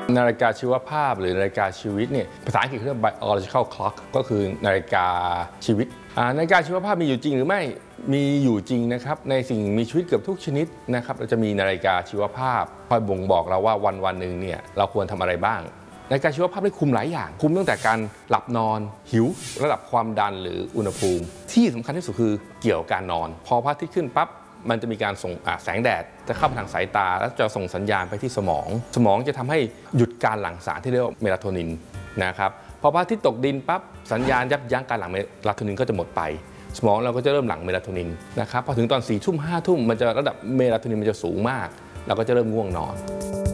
นาฬิกาชีวภาพหรือนาฬิกาชีวิตเนี่ยภาษาอังกฤษเรียก biological clock ก็คือนาฬิกาชีวิตนาฬิกาชีวภาพมีอยู่จริงหรือไม่มีอยู่จริงนะครับในสิ่งมีชีวิตเกือบทุกชนิดนะครับเราจะมีนาฬิกาชีวภาพคอยบ่งบอกเราว่าวันหนึ่งเนี่ยเราควรทำอะไรบ้างนาฬิกาชีวภาพได้คุมหลายอย่างคุมตั้งแต่การหลับนอนหิวระดับความดันหรืออุณหภูมิที่สำคัญที่สุดคือเกี่ยวกับการนอนพอพระอาทิตย์ขึ้นปั๊บมันจะมีการส่งแสงแดดจะเข้าไปทางสายตาแล้วจะส่งสัญญาณไปที่สมองจะทำให้หยุดการหลั่งสารที่เรียกว่าเมลาโทนินนะครับพอพระอาทิตย์ตกดินปั๊บสัญญาณยับยั้งการหลั่งเมลาโทนินก็จะหมดไปสมองเราก็จะเริ่มหลั่งเมลาโทนินนะครับพอถึงตอน4 ทุ่ม 5 ทุ่มมันจะระดับเมลาโทนินมันจะสูงมากเราก็จะเริ่มง่วงนอน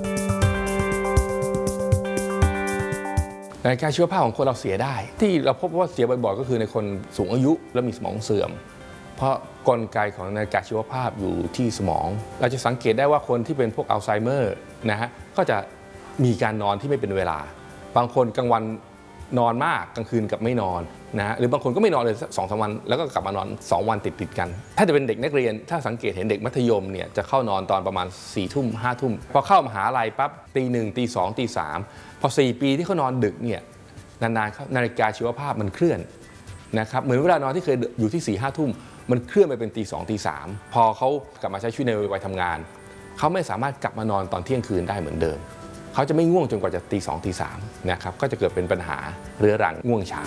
นาฬิกาชีวภาพของคนเราเสียได้ที่เราพบว่าเสียบ่อยๆก็คือในคนสูงอายุและมีสมองเสื่อมเพราะกลไกของนาฬิกาชีวภาพอยู่ที่สมองเราจะสังเกตได้ว่าคนที่เป็นพวกอัลไซเมอร์นะฮะก็จะมีการนอนที่ไม่เป็นเวลาบางคนกลางวันนอนมากกลางคืนกับไม่นอนนะฮะหรือบางคนก็ไม่นอนเลย2-3 วันแล้วก็กลับมานอน2 วันติดกันถ้าจะเป็นเด็กนักเรียนถ้าสังเกตเห็นเด็กมัธยมเนี่ยจะเข้านอนตอนประมาณ4 ทุ่ม 5 ทุ่มพอเข้ามหาลัยปั๊บตี 1 ตี 2 ตี 3พอ4 ปีที่เขานอนดึกเนี่ยนานๆนาฬิกาชีวภาพมันเคลื่อนนะครับเหมือนเวลานอนที่เคยอยู่ที่4-5 ทุ่มมันเคลื่อนไปเป็นตี 2 ตี 3พอเขากลับมาใช้ชีวิตในวัยทำงานเขาไม่สามารถกลับมานอนตอนเที่ยงคืนได้เหมือนเดิมเขาจะไม่ง่วงจนกว่าจะตี 2 ตี 3นะครับก็จะเกิดเป็นปัญหาเรื้อรังง่วงช้า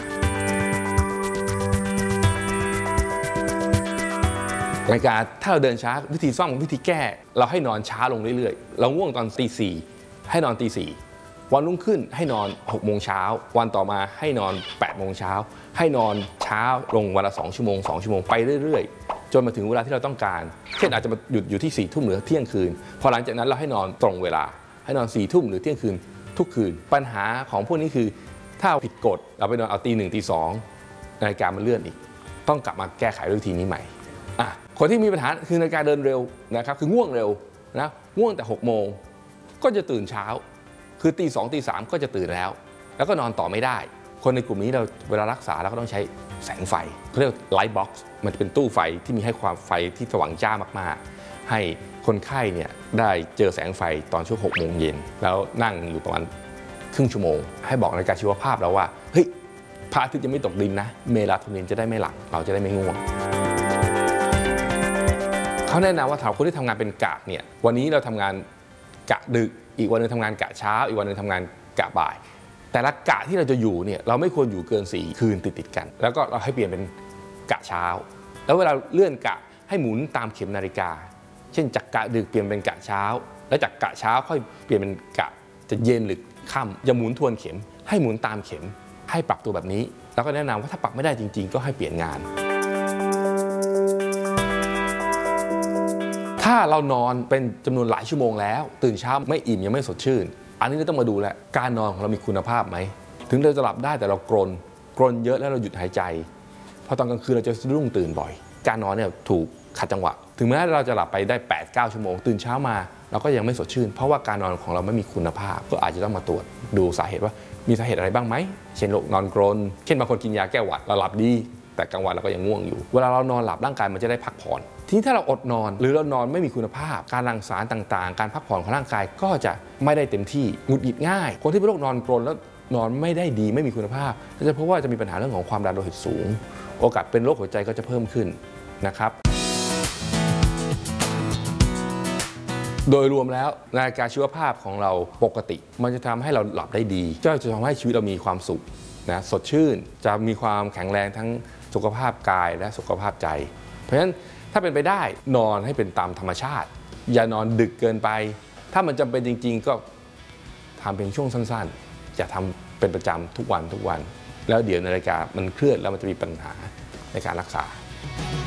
นาฬิกาถ้าเราเดินช้าวิธีซ่อมวิธีแก้เราให้นอนช้าลงเรื่อยๆเราง่วงตอนตี 4ให้นอนตี 4วันรุ่งขึ้นให้นอน6 โมงเช้าวันต่อมาให้นอน8 โมงเช้าให้นอนเช้าลงวันละ2 ชั่วโมง2 ชั่วโมงไปเรื่อยๆจนมาถึงเวลาที่เราต้องการเช่นอาจจะหยุดอยู่ที่4 ทุ่มหรือเที่ยงคืนพอหลังจากนั้นเราให้นอนตรงเวลาให้นอน4 ทุ่มหรือเที่ยงคืนทุกคืนปัญหาของพวกนี้คือถ้าผิดกฎเราไปนอนเอาตี 1 ตี 2นาฬิกามันเลื่อนอีกต้องกลับมาแก้ไขด้วยวิธีนี้ใหม่คนที่มีปัญหาคือนาฬิกาเดินเร็วนะครับคือง่วงเร็วนะง่วงแต่6 โมงก็จะตื่นเช้าคือตี 2 ตี 3ก็จะตื่นแล้วก็นอนต่อไม่ได้คนในกลุ่มนี้เราเวลารักษาเราก็ต้องใช้แสงไฟเขาเรียกไลท์บ็อกซ์มันจะเป็นตู้ไฟที่มีให้ความไฟที่สว่างจ้ามากๆให้คนไข้เนี่ยได้เจอแสงไฟตอนช่วง6 โมงเย็นแล้วนั่งอยู่ประมาณครึ่งชั่วโมงให้บอกนาฬิกาชีวภาพเราว่าเฮ้ยพระอาทิตย์ยังไม่ตกดินนะเมลาโทนินจะได้ไม่หลั่งเราจะได้ไม่ง่วงเขาแนะนำว่าถ้าคนที่ทำงานเป็นกะเนี่ยวันนี้เราทำงานกะดึกอีกวันนึงทำงานกะเช้าอีกวันนึงทำงานกะบ่ายแต่ละกะที่เราจะอยู่เนี่ยเราไม่ควรอยู่เกิน4 คืนติดกันแล้วก็เราให้เปลี่ยนเป็นกะเช้าแล้วเวลาเลื่อนกะให้หมุนตามเข็มนาฬิกาเช่นจากกะดึกเปลี่ยนเป็นกะเช้าแล้วจากกะเช้าค่อยเปลี่ยนเป็นกะจะเย็นหรือค่ำอย่าหมุนทวนเข็มให้หมุนตามเข็มให้ปรับตัวแบบนี้แล้วก็แนะนำว่าถ้าปรับไม่ได้จริงๆก็ให้เปลี่ยนงานถ้าเรานอนเป็นจำนวนหลายชั่วโมงแล้วตื่นเช้าไม่อิ่มยังไม่สดชื่นอันนี้เราต้องมาดูแหละการนอนของเรามีคุณภาพไหมถึงเราจะหลับได้แต่เรากรนเยอะแล้วเราหยุดหายใจพอตอนกลางคืนเราจะสะดุ้งตื่นบ่อยการนอนเนี่ยถูกขัดจังหวะถึงแม้เราจะหลับไปได้ 8-9 ชั่วโมงตื่นเช้ามาเราก็ยังไม่สดชื่นเพราะว่าการนอนของเราไม่มีคุณภาพก็อาจจะต้องมาตรวจดูสาเหตุว่ามีสาเหตุอะไรบ้างไหมเช่นโรคนอนกรนเช่นบางคนกินยาแก้หวัดเราหลับดีแต่กลางวันเราก็ยังง่วงอยู่เวลาเรานอนหลับร่างกายมันจะได้พักผ่อนทีนี้ถ้าเราอดนอนหรือเรานอนไม่มีคุณภาพการหลั่งสารต่างๆการพักผ่อนของร่างกายก็จะไม่ได้เต็มที่หงุดหงิดง่ายคนที่เป็นโรคนอนกรนแล้วนอนไม่ได้ดีไม่มีคุณภาพจะเพราะว่าจะมีปัญหาเรื่องของความดันโลหิตสูงโอกาสเป็นโรคหัวใจก็จะเพิ่มขึ้นนะครับโดยรวมแล้วนาฬิกาชีวภาพของเราปกติมันจะทำให้เราหลับได้ดีจะทำให้ชีวิตเรามีความสุขนะสดชื่นจะมีความแข็งแรงทั้งสุขภาพกายและสุขภาพใจเพราะฉะนั้นถ้าเป็นไปได้นอนให้เป็นตามธรรมชาติอย่านอนดึกเกินไปถ้ามันจำเป็นจริงๆก็ทำเป็นช่วงสั้นๆอย่าทำเป็นประจำทุกวันแล้วเดี๋ยวนาฬิกามันเคลื่อนแล้วมันจะมีปัญหาในการรักษา